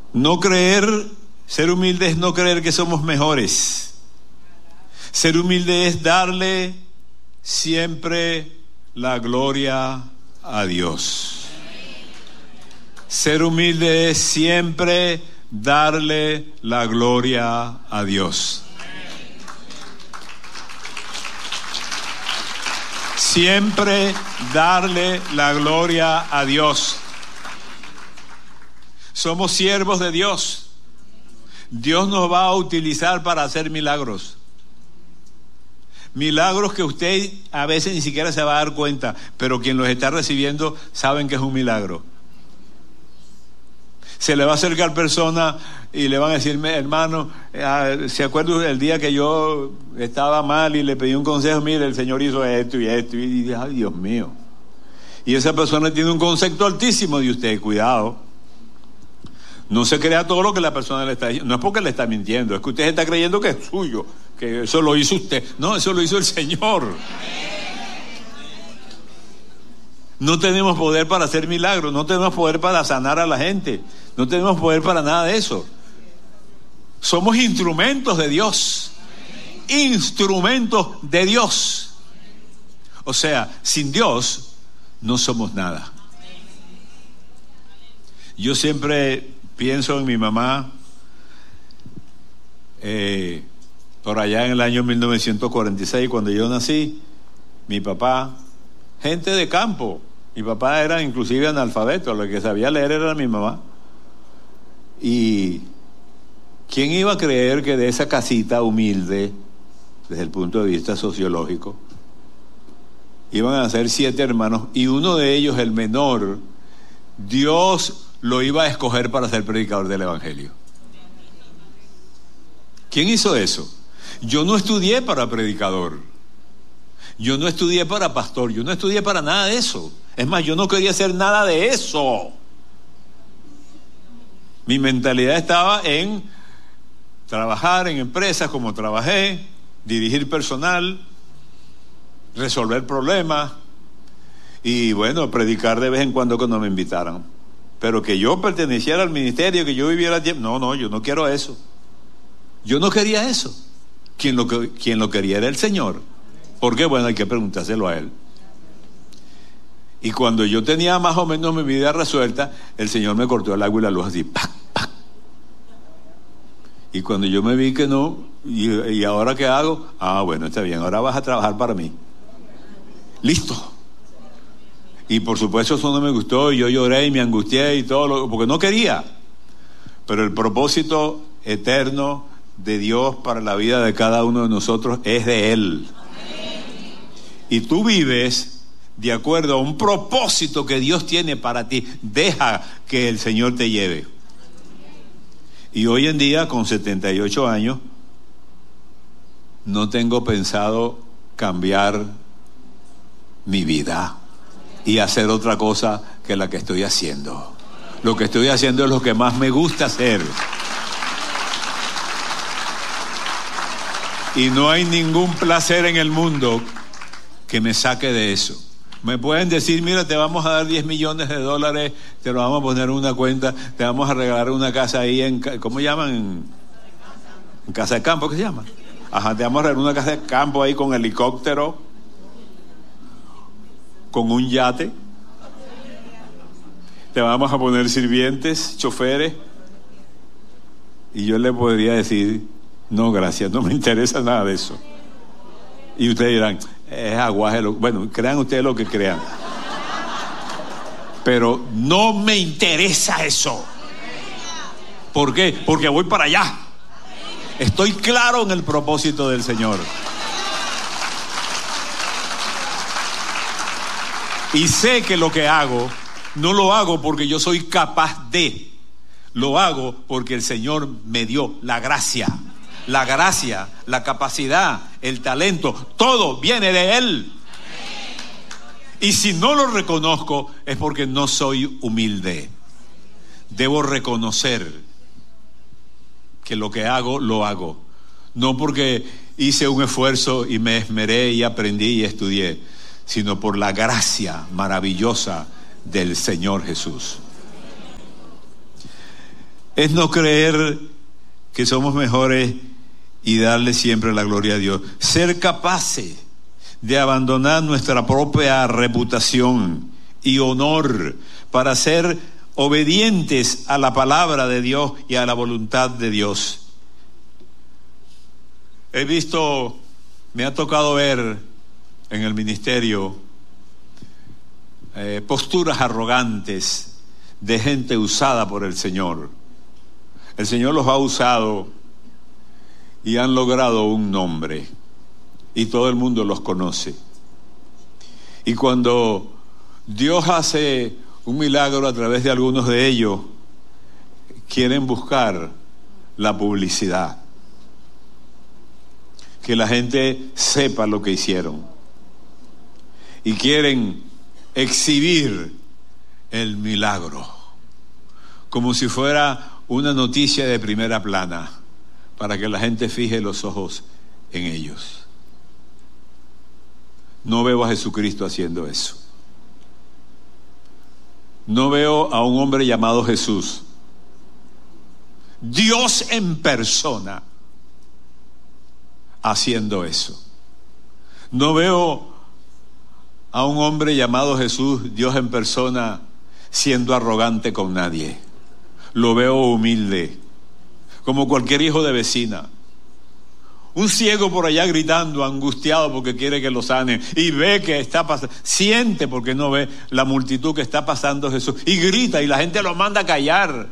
No creer, ser humilde es no creer que somos mejores. Ser humilde es darle siempre la gloria a Dios. Ser humilde es siempre darle la gloria a Dios. Siempre darle la gloria a Dios. Somos siervos de Dios. Dios nos va a utilizar para hacer milagros. Milagros que usted a veces ni siquiera se va a dar cuenta, pero quien los está recibiendo saben que es un milagro. Se le va a acercar persona y le van a decir, hermano, ¿se acuerda el día que yo estaba mal y le pedí un consejo? Mire, el Señor hizo esto y esto. Y dije, ay, Dios mío. Y esa persona tiene un concepto altísimo de usted. Cuidado. No se crea todo lo que la persona le está diciendo. No es porque le está mintiendo, es que usted está creyendo que es suyo, que eso lo hizo usted. No, eso lo hizo el Señor. No tenemos poder para hacer milagros, no tenemos poder para sanar a la gente, no tenemos poder para nada de eso. Somos instrumentos de Dios. Instrumentos de Dios. O sea, sin Dios no somos nada. Yo siempre pienso en mi mamá, por allá en el año 1946, cuando yo nací, mi papá, gente de campo. Mi papá era inclusive analfabeto, lo que sabía leer era mi mamá. Y ¿quién iba a creer que de esa casita humilde, desde el punto de vista sociológico, iban a ser 7 hermanos y uno de ellos, el menor, Dios lo iba a escoger para ser predicador del evangelio? ¿Quién hizo eso? Yo no estudié para predicador, yo no estudié para pastor, yo no estudié para nada de eso. Es más, yo no quería hacer nada de eso. Mi mentalidad estaba en trabajar en empresas como trabajé, dirigir personal, resolver problemas y bueno, predicar de vez en cuando me invitaran. Pero que yo perteneciera al ministerio, que yo viviera tiempo, no, yo no quiero eso. Yo no quería eso. Quien lo quería era el Señor. ¿Por qué? Bueno, hay que preguntárselo a Él. Y cuando yo tenía más o menos mi vida resuelta, el Señor me cortó el agua y la luz así, ¡pac, pac! Y cuando yo me vi que no, ¿y ahora qué hago? Bueno, está bien, ahora vas a trabajar para mí. Listo. Y por supuesto eso no me gustó, y yo lloré y me angustié y todo, porque no quería. Pero el propósito eterno de Dios para la vida de cada uno de nosotros es de Él. Y tú vives de acuerdo a un propósito que Dios tiene para ti. Deja que el Señor te lleve. Y hoy en día, con 78 años, no tengo pensado cambiar mi vida y hacer otra cosa que la que estoy haciendo. Lo que estoy haciendo es lo que más me gusta hacer. Y no hay ningún placer en el mundo que me saque de eso. Me pueden decir, mira, te vamos a dar $10 millones, te lo vamos a poner en una cuenta, te vamos a regalar una casa ahí en, ¿cómo llaman? En casa de campo, ¿qué se llama? Ajá, te vamos a regalar una casa de campo ahí con helicóptero, con un yate. Te vamos a poner sirvientes, choferes. Y yo le podría decir, no, gracias, no me interesa nada de eso. Y ustedes dirán, es aguaje, bueno, crean ustedes lo que crean. Pero no me interesa eso. ¿Por qué? Porque voy para allá. Estoy claro en el propósito del Señor. Y sé que lo que hago, no lo hago porque yo soy capaz de. Lo hago porque el Señor me dio la gracia. La gracia, la capacidad, el talento, todo viene de Él. Y si no lo reconozco es porque no soy humilde. Debo reconocer que lo que hago, lo hago. No porque hice un esfuerzo y me esmeré y aprendí y estudié, sino por la gracia maravillosa del Señor Jesús. es no creer que somos mejores y darle siempre la gloria a Dios. Ser capaces de abandonar nuestra propia reputación y honor para ser obedientes a la palabra de Dios y a la voluntad de Dios. Me ha tocado ver en el ministerio posturas arrogantes de gente usada por el Señor. El Señor los ha usado y han logrado un nombre y todo el mundo los conoce. Y cuando Dios hace un milagro a través de algunos de ellos, quieren buscar la publicidad, que la gente sepa lo que hicieron, y quieren exhibir el milagro como si fuera una noticia de primera plana, para que la gente fije los ojos en ellos. No veo a Jesucristo haciendo eso. No veo a un hombre llamado Jesús, Dios en persona, haciendo eso. No veo a un hombre llamado Jesús, Dios en persona, siendo arrogante con nadie. Lo veo humilde, como cualquier hijo de vecina. Un ciego por allá gritando, angustiado porque quiere que lo sane, y ve que está pasando, siente porque no ve la multitud que está pasando Jesús, y grita, y la gente lo manda a callar.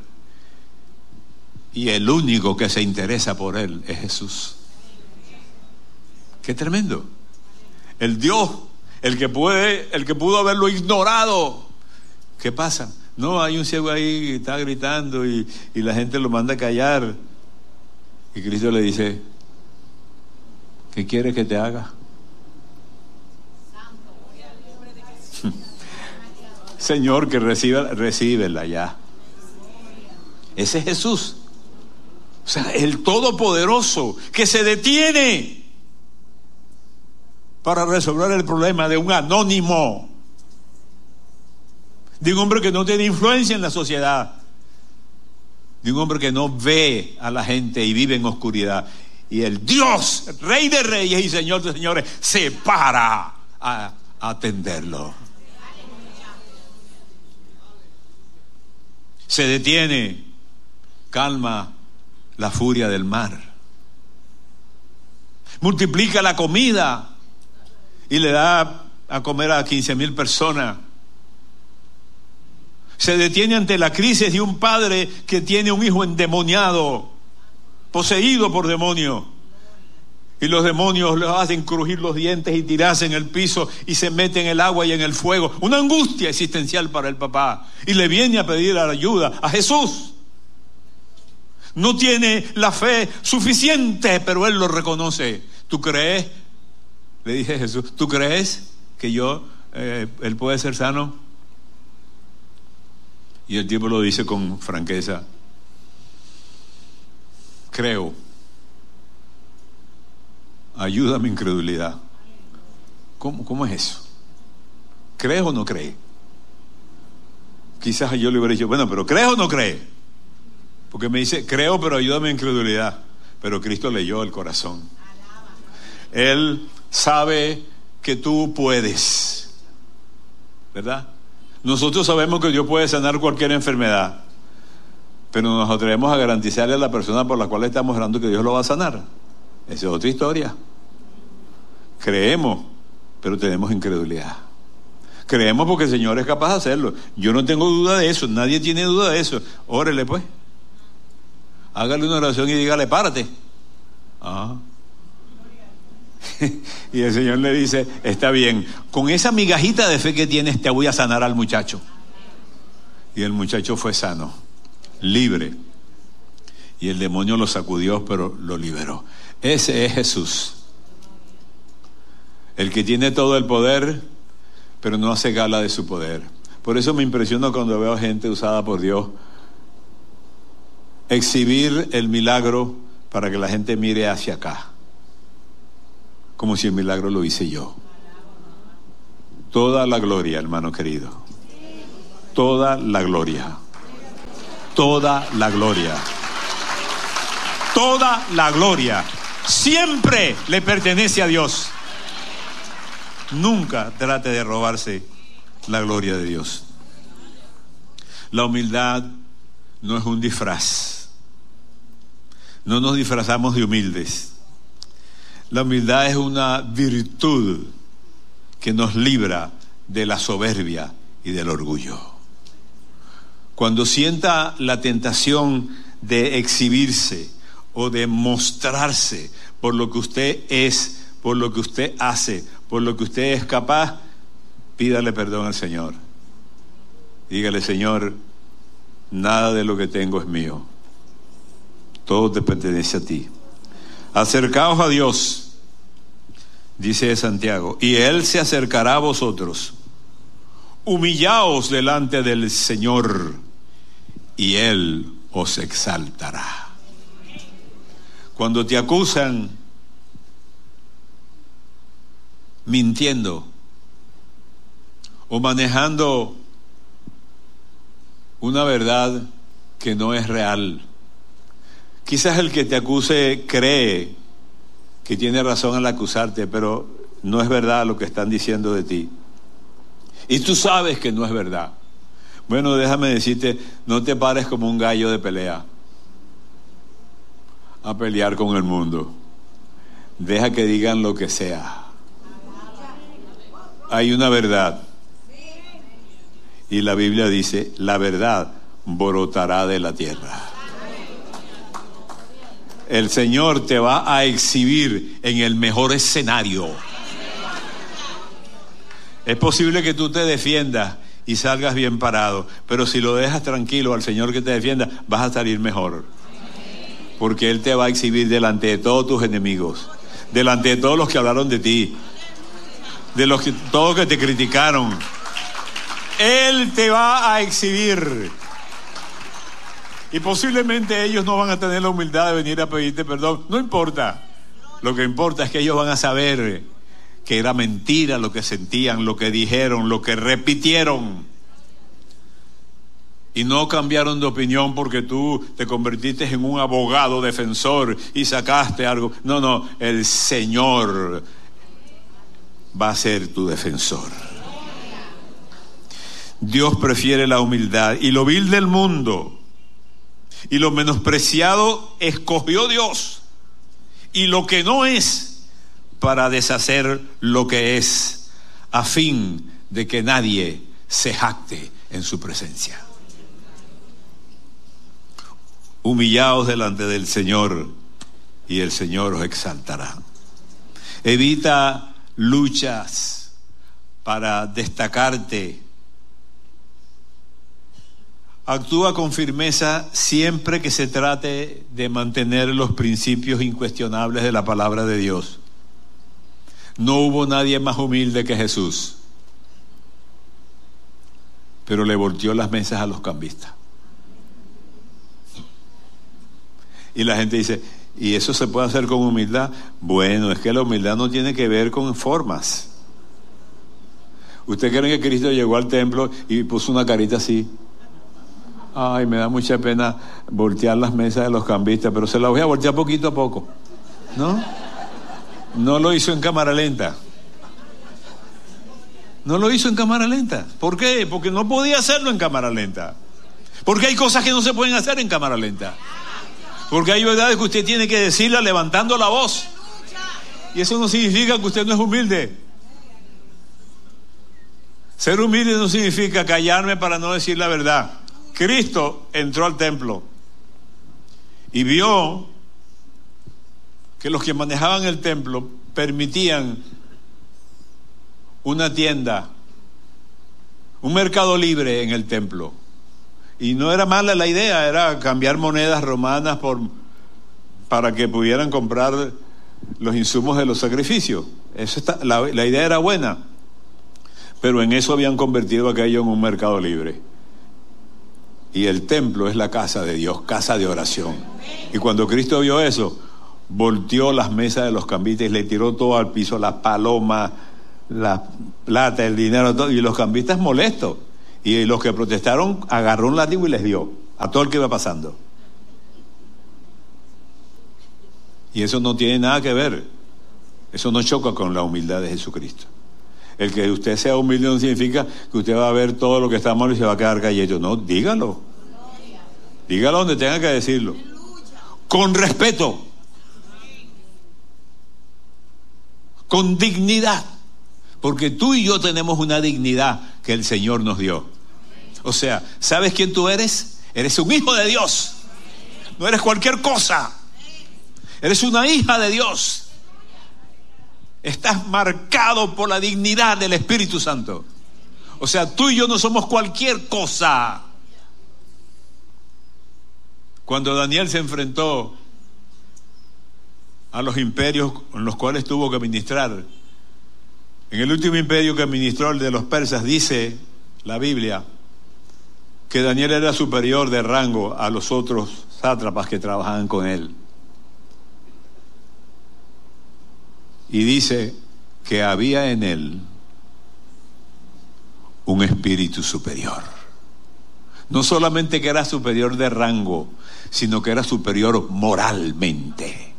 Y el único que se interesa por él es Jesús. Qué tremendo. El Dios, el que pudo haberlo ignorado. ¿Qué pasa? No, hay un ciego ahí que está gritando y la gente lo manda a callar. Y Cristo le dice: ¿qué quiere que te haga? Señor, que recíbela ya. Ese es Jesús. O sea, el Todopoderoso que se detiene para resolver el problema de un anónimo, de un hombre que no tiene influencia en la sociedad, de un hombre que no ve a la gente y vive en oscuridad. Y el Dios, Rey de Reyes y Señor de Señores, se para a atenderlo. Se detiene, calma la furia del mar, multiplica la comida y le da a comer a 15,000 personas. Se detiene ante la crisis de un padre que tiene un hijo endemoniado, poseído por demonios, y los demonios le hacen crujir los dientes y tirarse en el piso y se mete en el agua y en el fuego. Una angustia existencial para el papá, y le viene a pedir ayuda a Jesús. No tiene la fe suficiente, pero él lo reconoce. ¿Tú crees? Le dije a Jesús: ¿tú crees que él puede ser sano? Y el tipo lo dice con franqueza: creo. Ayuda mi incredulidad. ¿Cómo es eso? ¿Crees o no crees? Quizás yo le hubiera dicho: bueno, pero ¿crees o no crees? Porque me dice: creo, pero ayuda mi incredulidad. Pero Cristo leyó el corazón. Él sabe que tú puedes, ¿verdad? Nosotros sabemos que Dios puede sanar cualquier enfermedad, pero nos atrevemos a garantizarle a la persona por la cual estamos orando que Dios lo va a sanar. Esa es otra historia. Creemos, pero tenemos incredulidad. Creemos porque el Señor es capaz de hacerlo. Yo no tengo duda de eso, nadie tiene duda de eso. Órele pues, hágale una oración y dígale: párate. Y el Señor le dice: está bien, con esa migajita de fe que tienes te voy a sanar al muchacho. Y el muchacho fue sano, libre, y el demonio lo sacudió, pero lo liberó. Ese es Jesús, el que tiene todo el poder, pero no hace gala de su poder. Por eso me impresiona cuando veo gente usada por Dios exhibir el milagro para que la gente mire hacia acá, como si el milagro lo hice yo. Toda la gloria, hermano querido, toda la gloria, toda la gloria. Toda la gloria siempre le pertenece a Dios. Nunca trate de robarse la gloria de Dios. La humildad no es un disfraz. No nos disfrazamos de humildes. La humildad es una virtud que nos libra de la soberbia y del orgullo. Cuando sienta la tentación de exhibirse o de mostrarse por lo que usted es, por lo que usted hace, por lo que usted es capaz, pídale perdón al Señor. Dígale: Señor, nada de lo que tengo es mío. Todo te pertenece a ti. Acercaos a Dios, dice Santiago, y Él se acercará a vosotros. Humillaos delante del Señor y Él os exaltará. Cuando te acusan mintiendo o manejando una verdad que no es real, quizás el que te acuse cree que tiene razón al acusarte, pero no es verdad lo que están diciendo de ti. Y tú sabes que no es verdad. Bueno, déjame decirte, no te pares como un gallo de pelea a pelear con el mundo. Deja que digan lo que sea. Hay una verdad. Y la Biblia dice: la verdad brotará de la tierra. El Señor te va a exhibir en el mejor escenario. Es posible que tú te defiendas y salgas bien parado, pero si lo dejas tranquilo al Señor que te defienda, vas a salir mejor. Porque Él te va a exhibir delante de todos tus enemigos, delante de todos los que hablaron de ti, de los que todos que te criticaron. Él te va a exhibir. Y posiblemente ellos no van a tener la humildad de venir a pedirte perdón. No importa. Lo que importa es que ellos van a saber que era mentira lo que sentían, lo que dijeron, lo que repitieron. Y no cambiaron de opinión porque tú te convertiste en un abogado defensor y sacaste algo. No, el Señor va a ser tu defensor. Dios prefiere la humildad y lo vil del mundo y lo menospreciado escogió Dios, y lo que no es, para deshacer lo que es, a fin de que nadie se jacte en su presencia. Humillaos delante del Señor y el Señor os exaltará. Evita luchas para destacarte. Actúa con firmeza siempre que se trate de mantener los principios incuestionables de la palabra de Dios. No hubo nadie más humilde que Jesús, pero le volteó las mesas a los cambistas. Y la gente dice: ¿y eso se puede hacer con humildad? Bueno, es que la humildad no tiene que ver con formas. ¿Usted cree que Cristo llegó al templo y puso una carita así? Ay, me da mucha pena voltear las mesas de los cambistas, pero se las voy a voltear poquito a poco. No lo hizo en cámara lenta. No lo hizo en cámara lenta. ¿Por qué? Porque no podía hacerlo en cámara lenta. Porque hay cosas que no se pueden hacer en cámara lenta. Porque hay verdades que usted tiene que decirlas levantando la voz. Y eso no significa que usted no es humilde. Ser humilde no significa callarme para no decir la verdad. Cristo entró al templo y vio que los que manejaban el templo permitían una tienda, un mercado libre en el templo. Y no era mala la idea, era cambiar monedas romanas para que pudieran comprar los insumos de los sacrificios. La idea era buena, pero en eso habían convertido aquello en un mercado libre. Y el templo es la casa de Dios, casa de oración. Y cuando Cristo vio eso, volteó las mesas de los cambistas y le tiró todo al piso, las palomas, la plata, el dinero, todo. Y los cambistas molestos. Y los que protestaron, agarró un látigo y les dio. a todo el que va pasando. Y eso no tiene nada que ver, eso no choca con la humildad de Jesucristo. El que usted sea humilde no significa que usted va a ver todo lo que está mal y se va a quedar callado. No, dígalo. Dígalo donde tenga que decirlo. Con respeto. Con dignidad. Porque tú y yo tenemos una dignidad que el Señor nos dio. O sea, ¿sabes quién tú eres? Eres un hijo de Dios. No eres cualquier cosa. Eres una hija de Dios. Estás marcado por la dignidad del Espíritu Santo. O sea, tú y yo no somos cualquier cosa. Cuando Daniel se enfrentó a los imperios en los cuales tuvo que administrar, en el último imperio que administró, el de los persas, dice la Biblia que Daniel era superior de rango a los otros sátrapas que trabajaban con él. Y dice que había en él un espíritu superior. No solamente que era superior de rango, sino que era superior moralmente.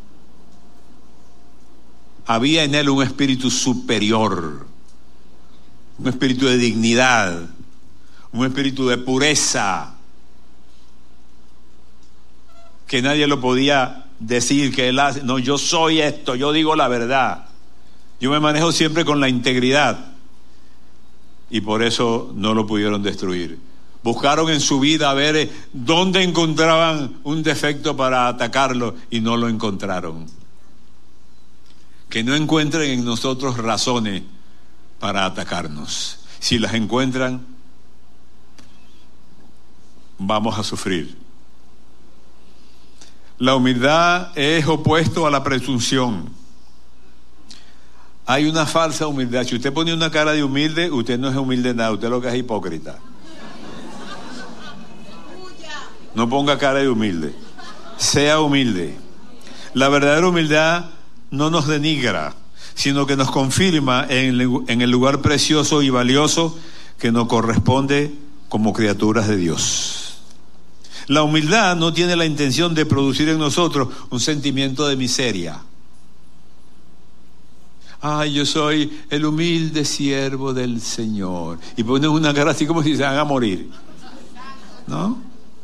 Había en él un espíritu superior, un espíritu de dignidad, un espíritu de pureza, que nadie lo podía decir que él hace. No, yo soy esto, yo digo la verdad. Yo me manejo siempre con la integridad. Y por eso no lo pudieron destruir. Buscaron en su vida a ver dónde encontraban un defecto para atacarlo y no lo encontraron. Que no encuentren en nosotros razones para atacarnos. Si las encuentran, vamos a sufrir. La humildad es opuesto a la presunción. Hay una falsa humildad. Si usted pone una cara de humilde, usted no es humilde nada, usted lo que es hipócrita. No ponga cara de humilde. Sea humilde. La verdadera humildad no nos denigra, sino que nos confirma en el lugar precioso y valioso que nos corresponde como criaturas de Dios. La humildad no tiene la intención de producir en nosotros un sentimiento de miseria. Ay, yo soy el humilde siervo del Señor. Y ponen una cara así como si se van a morir. ¿No?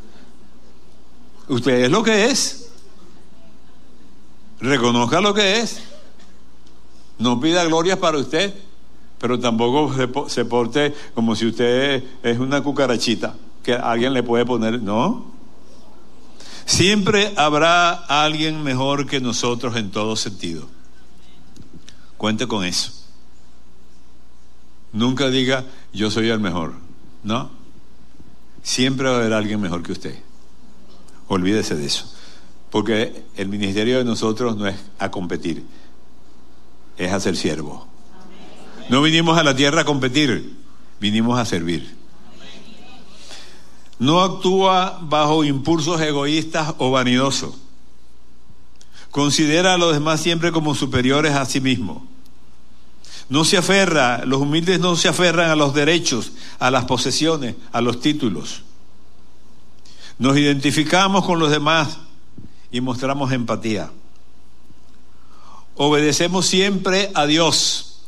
Usted es lo que es. Reconozca lo que es. No pida glorias para usted, pero tampoco se porte como si usted es una cucarachita que alguien le puede poner. No. Siempre habrá alguien mejor que nosotros en todo sentido. Cuente con eso. Nunca diga yo soy el mejor. No. Siempre va a haber alguien mejor que usted. Olvídese de eso. Porque el ministerio de nosotros no es a competir, es a ser siervo. No vinimos a la tierra a competir, vinimos a servir. No actúa bajo impulsos egoístas o vanidosos. Considera a los demás siempre como superiores a sí mismo. No se aferra, los humildes no se aferran a los derechos, a las posesiones, a los títulos. Nos identificamos con los demás y mostramos empatía. Obedecemos siempre a Dios.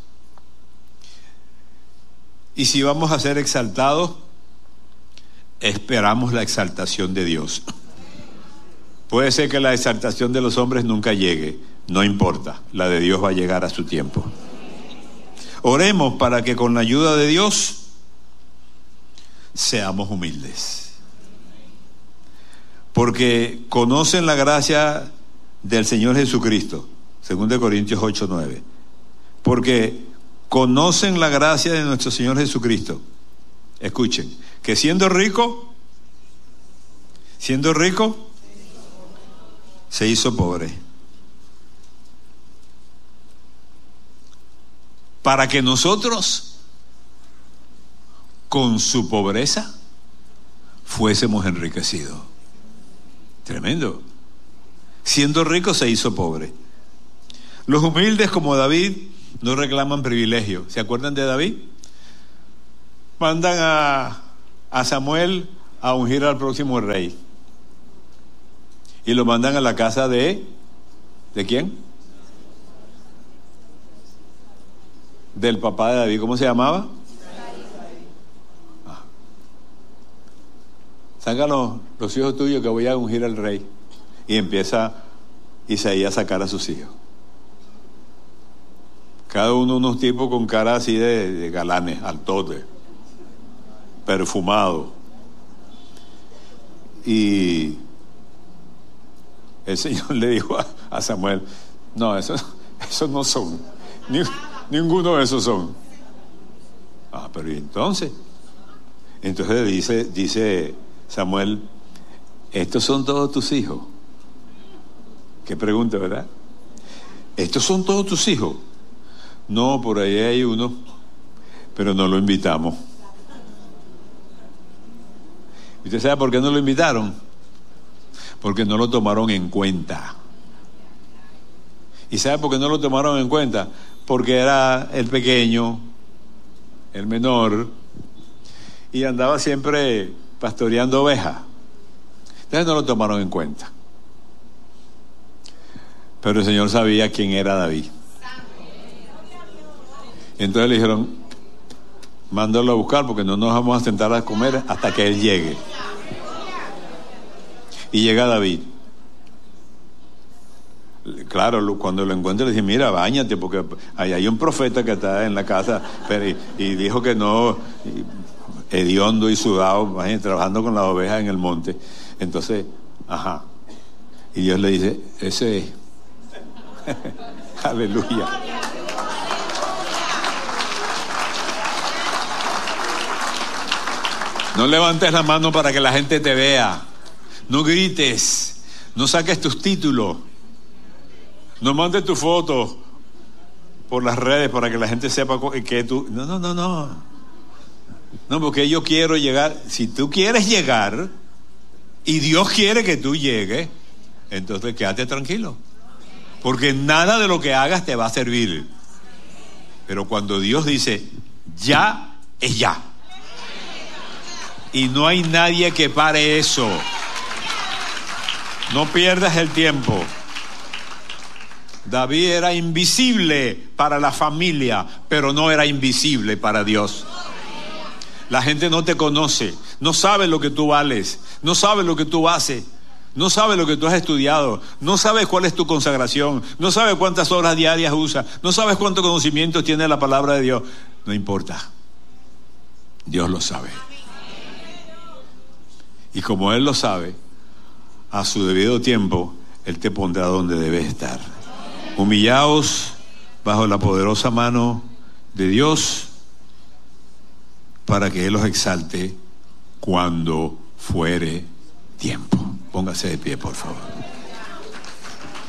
Y si vamos a ser exaltados, esperamos la exaltación de Dios. Puede ser que la exaltación de los hombres nunca llegue, no importa, la de Dios va a llegar a su tiempo. Oremos para que con la ayuda de Dios seamos humildes. Porque conocen la gracia del Señor Jesucristo, 2 Corintios 8:9. Porque conocen la gracia de nuestro Señor Jesucristo. Escuchen, que siendo rico, se hizo pobre. Para que nosotros, con su pobreza, fuésemos enriquecidos. Tremendo. Siendo rico se hizo pobre. Los humildes como David no reclaman privilegio. ¿Se acuerdan de David? Mandan a Samuel a ungir al próximo rey. Y lo mandan a la casa ¿de quién? Del papá de David. ¿Cómo se llamaba? Sacan los hijos tuyos que voy a ungir al rey. Y empieza Isaías a sacar a sus hijos. Cada uno unos tipos con cara así de galanes, altotes, perfumado. Y el Señor le dijo a Samuel: no, esos no son. Ninguno de esos son. Pero ¿y entonces? Entonces dice Samuel: estos son todos tus hijos. Qué pregunta, ¿verdad? ¿Estos son todos tus hijos? No, por ahí hay uno, pero no lo invitamos. ¿Y usted sabe por qué no lo invitaron? Porque no lo tomaron en cuenta. ¿Y sabe por qué no lo tomaron en cuenta? Porque era el pequeño, el menor, y andaba siempre pastoreando ovejas. Entonces no lo tomaron en cuenta. Pero el Señor sabía quién era David. Entonces le dijeron: mándalo a buscar, porque no nos vamos a sentar a comer hasta que él llegue. Y llega David. Claro, cuando lo encuentra le dice: mira, báñate, porque ahí hay un profeta que está en la casa, y dijo que no, hediondo y sudado, imagínate, trabajando con las ovejas en el monte. Entonces, y Dios le dice: ese es. Aleluya. No levantes la mano para que la gente te vea. No grites. No saques tus títulos. No mandes tu foto por las redes para que la gente sepa que tú... No, porque yo quiero llegar. Si tú quieres llegar y Dios quiere que tú llegues, entonces quédate tranquilo. Porque nada de lo que hagas te va a servir. Pero cuando Dios dice ya, es ya. Y no hay nadie que pare eso. No pierdas el tiempo. David era invisible para la familia, pero no era invisible para Dios. La gente no te conoce, no sabe lo que tú vales, no sabe lo que tú haces, no sabe lo que tú has estudiado, no sabes cuál es tu consagración, no sabes cuántas horas diarias usas, no sabes cuántos conocimientos tiene la palabra de Dios. No importa, Dios lo sabe. Y como Él lo sabe, a su debido tiempo, Él te pondrá donde debes estar. Humillaos bajo la poderosa mano de Dios para que Él los exalte cuando fuere tiempo. Póngase de pie, por favor.